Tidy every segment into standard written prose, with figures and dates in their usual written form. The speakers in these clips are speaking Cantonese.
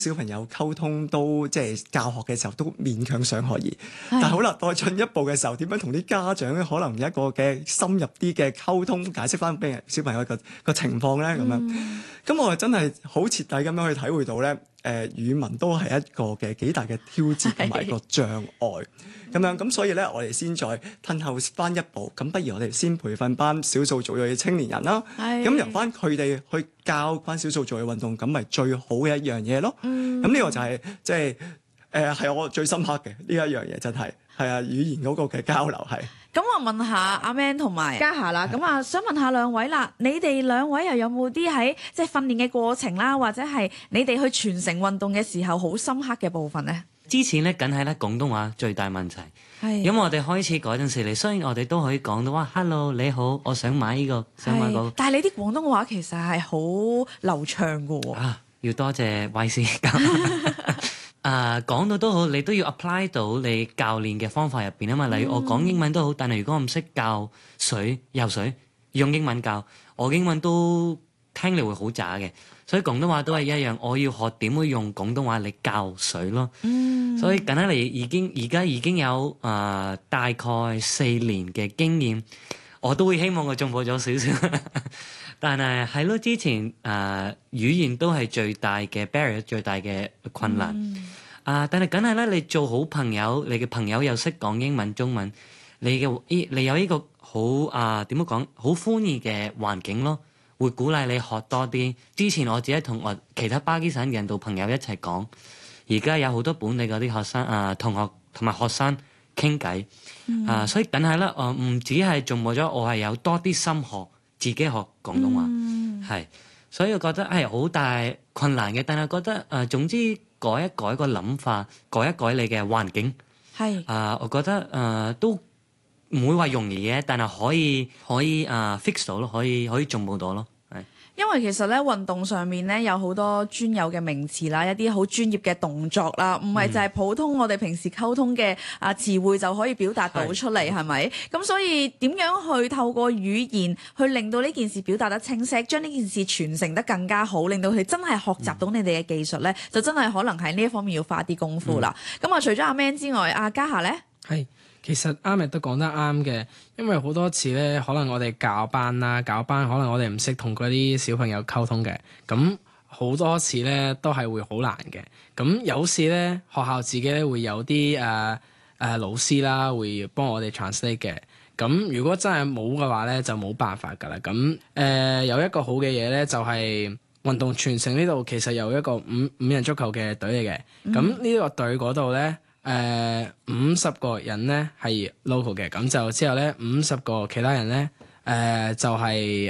小朋友溝通都即係教學嘅時候都勉強上可以，但係好啦，再進一步嘅時候，點樣同啲家長咧可能有一個嘅深入啲嘅溝通，解釋翻俾小朋友個情況咧咁樣。咁我真係好徹底咁樣去體會到咧，語文都係一個嘅幾大嘅挑戰同埋一個障礙。咁樣咁所以咧，我哋先再褪後翻一步，咁不如我哋先培訓班少數族裔嘅青年人啦。咁由翻佢哋去教翻少數族裔運動，咁咪最好嘅一樣嘢咯。咁呢個就係即係係我最深刻嘅呢一樣嘢，真係係啊，語言嗰個嘅交流係。 咁我問下阿 Man 同埋嘉霞啦，咁啊想問下兩位啦，你哋兩位又有冇啲喺即係訓練嘅過程啦，或者係你哋去傳承運動嘅時候好深刻嘅部分咧？ 之前咧，梗係咧廣東話最大問題。因為我哋開始嗰陣時嚟，雖然我哋都可以講到話 hello 你好，我想買呢個，想買嗰個。 但係你啲廣東話其實係好流暢㗎喎。 要多謝 YC 教。講到都好，你都要 apply 到你教練嘅方法入邊啊嘛。例如我講英文都好，但係如果我唔識教游水，用英文教，我英文都聽嚟會好渣嘅。所以廣東話都係一樣，我要學點會用廣東話嚟教水咯。所以近嚟而家已經有大概4年嘅經驗，我都會希望我進步咗少少。但係係咯，之前語言都係最大嘅 barrier， 最大嘅困難。但係梗係咧，你做好朋友，你嘅朋友又識講英文、中文，你有呢個好點樣講，好歡迎嘅環境咯。會鼓勵你學多啲。之前我只係同我其他巴基斯坦印度朋友一齊講，而家有好多本地嗰啲學生同學同埋學生傾偈。所以梗係啦，唔止係進步咗，我係有多啲心學自己學廣東話，係。所以我覺得係好大困難嘅，但係覺得總之改一改個諗法，改一改你嘅環境，係。我覺得都唔會話容易嘅，但係可以fix 到咯，可以進步到咯。 因為其實咧運動上面咧有好多專有嘅名詞啦，一啲好專業嘅動作啦，唔係就係普通我哋平時溝通嘅詞彙就可以表達到出嚟，係咪？咁所以點樣去透過語言去令到呢件事表達得清晰，將呢件事傳承得更加好，令到佢真係學習到你哋嘅技術咧，就真係可能喺呢一方面要花啲功夫啦。咁除咗阿 Man 之外，阿嘉霞咧係。其實啱亦都講得啱嘅，因為好多次咧，可能我哋教班可能我哋唔識同嗰啲小朋友溝通嘅，咁好多次咧都係會好難嘅。咁有時咧學校自己咧會有啲老師啦，會幫我哋 translate 嘅。咁如果真係冇嘅話咧，就冇辦法㗎啦。咁有一個好嘅嘢咧，就係運動傳承呢度其實有一個五人足球嘅隊嚟嘅。咁呢個隊嗰度咧。50個人咧係 local 嘅，咁就之後咧50個其他人咧就係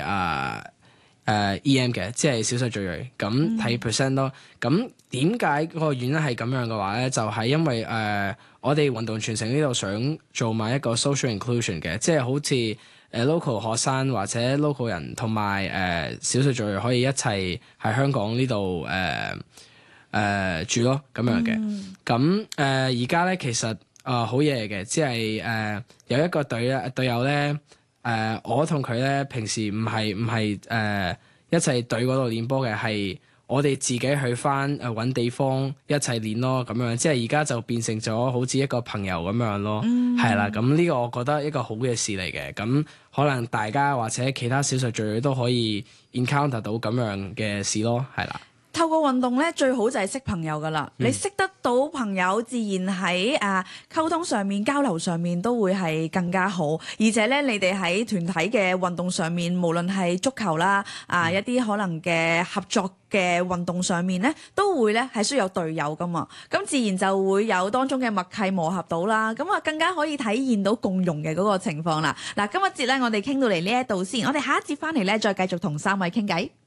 EM 嘅，即係少數族裔，咁睇 percent 咯。咁點解個原因係咁樣嘅話咧？就係因為我哋運動傳承呢度想做埋一個 social inclusion 嘅，即係好似local 學生或者 local 人同埋少數族裔可以一齊喺香港呢度住咯咁樣嘅。咁而家咧其實好嘢嘅，即係有一個隊友咧，我同佢咧平時唔係一齊隊嗰度練波嘅，係我哋自己去翻揾地方一齊練咯咁樣，即係而家就變成咗好似一個朋友咁樣咯，係啦。咁呢個我覺得一個好嘅事嚟嘅，咁可能大家或者其他少數族裔都可以 encounter 到咁樣嘅事咯，係啦。 透過運動咧，最好就係識朋友噶啦。你識得到朋友，自然喺溝通上面、交流上面都會係更加好。而且咧，你哋喺團體嘅運動上面，無論係足球啦，一啲可能嘅合作嘅運動上面咧，都會咧係需要有隊友噶嘛。咁自然就會有當中嘅默契磨合到啦。咁更加可以體現到共融嘅嗰個情況啦。嗱，今日節咧，我哋傾到嚟呢一度先，我哋下一節翻嚟咧，再繼續同3位傾偈。